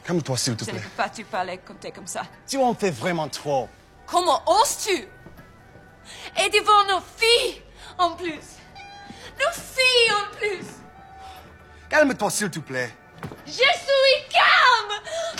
Calme-toi, s'il te Je ne plaît. peux pas te parler quand t'es comme ça. Tu en fais vraiment trop. Comment oses-tu? Et devant nos filles, en plus. Nos filles, en plus. Calme-toi, s'il te plaît. Je suis calme!